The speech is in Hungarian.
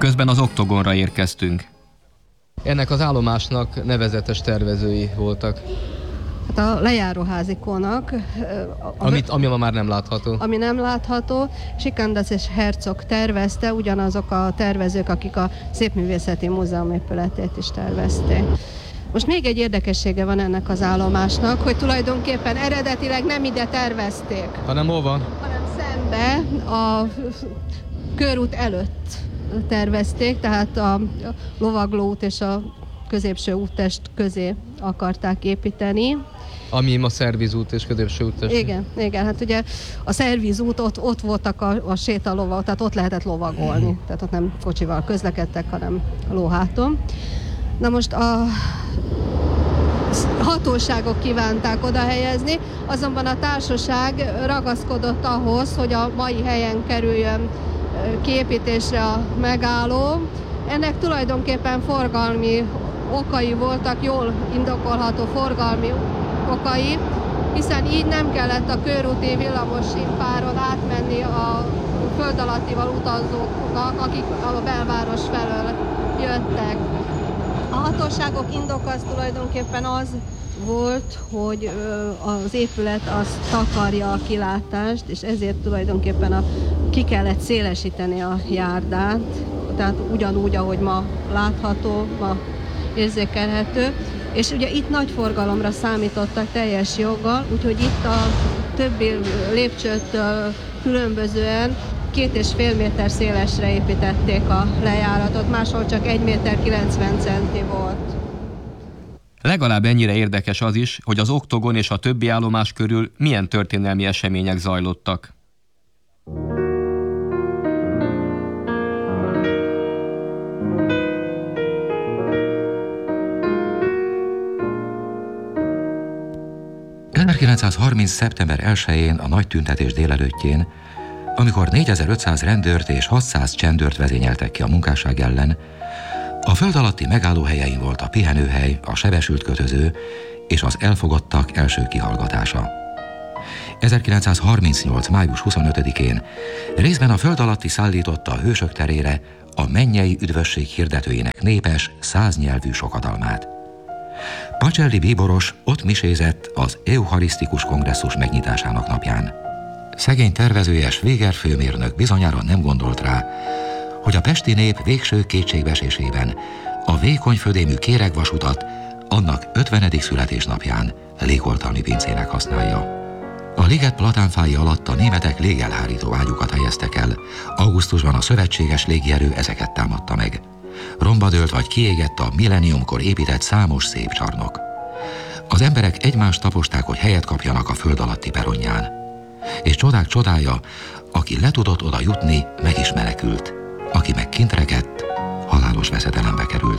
Közben az Oktogonra érkeztünk. Ennek az állomásnak nevezetes tervezői voltak. Hát a lejáróházikónak, Ami ma már nem látható. ami nem látható, Sikandas és Herzog tervezte, ugyanazok a tervezők, akik a Szépművészeti Múzeum épületét is tervezték. Most még egy érdekessége van ennek az állomásnak, hogy tulajdonképpen eredetileg nem ide tervezték, Hanem hol van? hanem szembe a körút előtt tervezték, tehát a lovaglóút és a középső úttest közé akarták építeni. Ami ma szervizút és középső úttest. Igen, hát ugye a szervizút, ott voltak a sétalovak, tehát ott lehetett lovagolni, tehát ott nem kocsival közlekedtek, hanem lóháton. Na most a hatóságok kívánták oda helyezni, azonban a társaság ragaszkodott ahhoz, hogy a mai helyen kerüljön kiépítésre a megálló. Ennek tulajdonképpen forgalmi okai voltak, jól indokolható forgalmi okai, hiszen így nem kellett a körúti villamospáron átmenni a föld alattival utazóknak, akik a belváros felől jöttek. A hatóságok indoka az tulajdonképpen az volt, hogy az épület az takarja a kilátást, és ezért tulajdonképpen ki kellett szélesíteni a járdát, tehát ugyanúgy, ahogy ma látható, ma érzékelhető. És ugye itt nagy forgalomra számítottak teljes joggal, úgyhogy itt a többi lépcsőtől különbözően 2,5 méter szélesre építették a lejáratot, máshol csak 1,90 méter volt. Legalább ennyire érdekes az is, hogy az Oktogon és a többi állomás körül milyen történelmi események zajlottak. szeptember 1-én a nagy tüntetés délelőttjén, amikor 4500 rendőrt és 600 csendőrt vezényeltek ki a munkásság ellen, a föld alatti megállóhelyein volt a pihenőhely, a sebesült kötöző és az elfogottak első kihallgatása. 1938. május 25-én részben a föld alatti szállította a hősök terére a mennyei üdvösség hirdetőinek népes, 100 nyelvű sokadalmát. Pacelli bíboros ott misézett az eucharisztikus kongresszus megnyitásának napján. Szegény tervezőjes Véger főmérnök bizonyára nem gondolt rá, hogy a pesti nép végső kétségbeesésében a vékony födémű kéregvasutat annak 50. születésnapján légoltalmi pincének használja. A liget platánfái alatt a németek légelhárító ágyukat helyeztek el, augusztusban a szövetséges légierő ezeket támadta meg. Romba dőlt vagy kiégett a milleniumkor épített számos szép csarnok. Az emberek egymást taposták, hogy helyet kapjanak a föld alatti peronján. És csodák csodája, aki le tudott oda jutni, meg is menekült. Aki meg kint rekedt, halálos veszedelembe került.